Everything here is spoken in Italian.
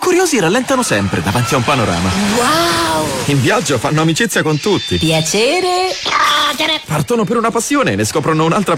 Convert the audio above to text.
curiosi rallentano sempre davanti a un panorama. Wow! In viaggio fanno amicizia con tutti. Piacere. Partono per una passione e ne scoprono un'altra